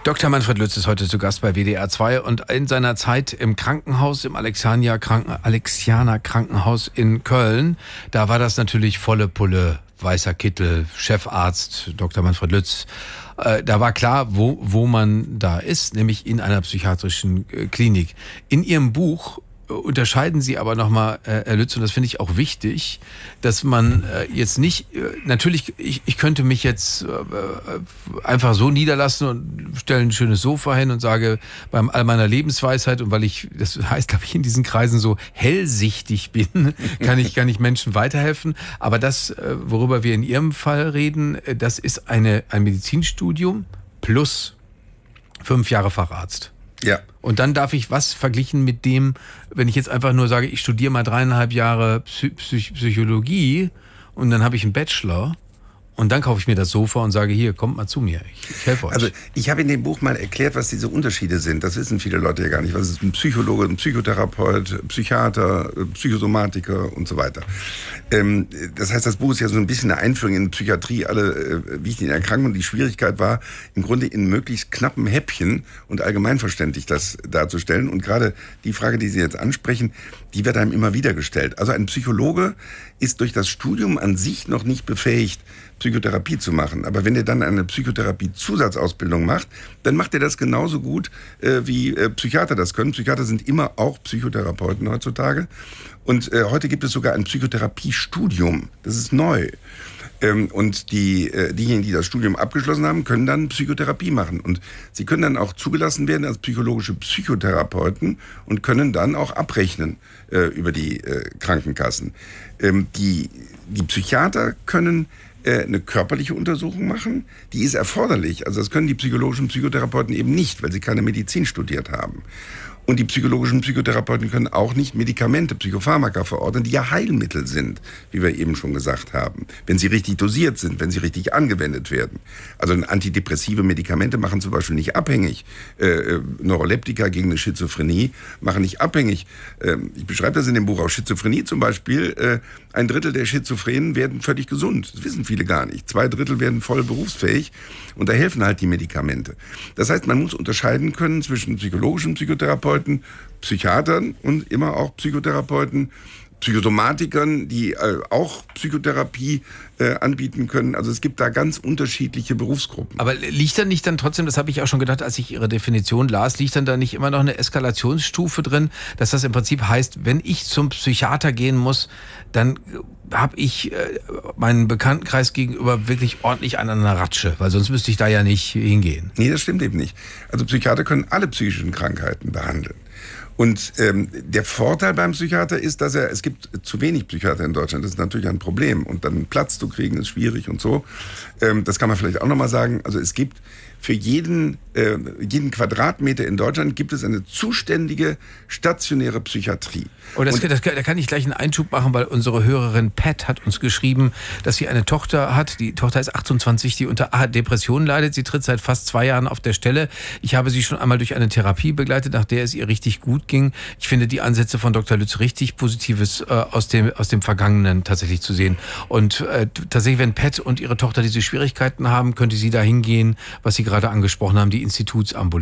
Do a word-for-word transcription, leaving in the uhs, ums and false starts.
Doktor Manfred Lütz ist heute zu Gast bei W D R zwei und in seiner Zeit im Krankenhaus, im Alexianer, Kranken, Alexianer Krankenhaus in Köln, da war das natürlich volle Pulle, weißer Kittel, Chefarzt Doktor Manfred Lütz. Äh, da war klar, wo, wo man da ist, nämlich in einer psychiatrischen äh, Klinik. In Ihrem Buch unterscheiden Sie aber nochmal, äh, Herr Lütz, und das finde ich auch wichtig, dass man äh, jetzt nicht, äh, natürlich, ich, ich könnte mich jetzt äh, einfach so niederlassen und stelle ein schönes Sofa hin und sage, bei all meiner Lebensweisheit und weil ich, das heißt, glaube ich, in diesen Kreisen so hellsichtig bin, kann ich, kann ich Menschen weiterhelfen. Aber das, äh, worüber wir in Ihrem Fall reden, äh, das ist eine, ein Medizinstudium plus fünf Jahre Facharzt. Ja. Und dann darf ich was verglichen mit dem, wenn ich jetzt einfach nur sage, ich studiere mal dreieinhalb Jahre Psy- Psych- Psychologie und dann habe ich einen Bachelor und dann kaufe ich mir das Sofa und sage, hier, kommt mal zu mir, ich, ich helfe euch. Also ich habe in dem Buch mal erklärt, was diese Unterschiede sind. Das wissen viele Leute ja gar nicht. Was ist ein Psychologe, ein Psychotherapeut, Psychiater, Psychosomatiker und so weiter. Ähm, das heißt, das Buch ist ja so ein bisschen eine Einführung in Psychiatrie, alle äh, wichtigen Erkrankungen. Die Schwierigkeit war, im Grunde in möglichst knappen Häppchen und allgemeinverständlich das darzustellen. Und gerade die Frage, die Sie jetzt ansprechen, die wird einem immer wieder gestellt. Also ein Psychologe ist durch das Studium an sich noch nicht befähigt, Psychotherapie zu machen. Aber wenn er dann eine Psychotherapie-Zusatzausbildung macht, dann macht er das genauso gut, äh, wie äh, Psychiater das können. Psychiater sind immer auch Psychotherapeuten heutzutage. Und äh, heute gibt es sogar ein Psychotherapiestudium. Das ist neu. Ähm, und die, äh, diejenigen, die das Studium abgeschlossen haben, können dann Psychotherapie machen. Und sie können dann auch zugelassen werden als psychologische Psychotherapeuten und können dann auch abrechnen äh, über die äh, Krankenkassen. Ähm, die, die Psychiater können äh, eine körperliche Untersuchung machen. Die ist erforderlich. Also das können die psychologischen Psychotherapeuten eben nicht, weil sie keine Medizin studiert haben. Und die psychologischen Psychotherapeuten können auch nicht Medikamente, Psychopharmaka verordnen, die ja Heilmittel sind, wie wir eben schon gesagt haben, wenn sie richtig dosiert sind, wenn sie richtig angewendet werden. Also antidepressive Medikamente machen zum Beispiel nicht abhängig. Äh, Neuroleptika gegen eine Schizophrenie machen nicht abhängig. Äh, ich beschreibe das in dem Buch auch. Schizophrenie zum Beispiel, äh, ein Drittel der Schizophrenen werden völlig gesund. Das wissen viele gar nicht. Zwei Drittel werden voll berufsfähig und da helfen halt die Medikamente. Das heißt, man muss unterscheiden können zwischen psychologischen Psychotherapeuten, Psychiatern und immer auch Psychotherapeuten, Psychosomatikern, die äh, auch Psychotherapie äh, anbieten können. Also es gibt da ganz unterschiedliche Berufsgruppen. Aber liegt da nicht dann trotzdem, das habe ich auch schon gedacht, als ich Ihre Definition las, liegt dann da nicht immer noch eine Eskalationsstufe drin, dass das im Prinzip heißt, wenn ich zum Psychiater gehen muss, dann habe ich äh, meinen Bekanntenkreis gegenüber wirklich ordentlich an einer Ratsche, weil sonst müsste ich da ja nicht hingehen. Nee, das stimmt eben nicht. Also Psychiater können alle psychischen Krankheiten behandeln. Und ähm, der Vorteil beim Psychiater ist, dass er, es gibt zu wenig Psychiater in Deutschland, das ist natürlich ein Problem. Und dann Platz zu kriegen ist schwierig und so. Ähm, das kann man vielleicht auch nochmal sagen. Also es gibt für jeden, äh, jeden Quadratmeter in Deutschland gibt es eine zuständige stationäre Psychiatrie. Oh, das, das, da kann ich gleich einen Einschub machen, weil unsere Hörerin Pat hat uns geschrieben, dass sie eine Tochter hat. Die Tochter ist achtundzwanzig, die unter Depressionen leidet. Sie tritt seit fast zwei Jahren auf der Stelle. Ich habe sie schon einmal durch eine Therapie begleitet, nach der es ihr richtig gut ging. Ich finde die Ansätze von Doktor Lütz richtig Positives äh, aus dem aus dem Vergangenen tatsächlich zu sehen. Und äh, tatsächlich, wenn Pat und ihre Tochter diese Schwierigkeiten haben, könnte sie da hingehen, was Sie gerade angesprochen haben, die Institutsambulanz.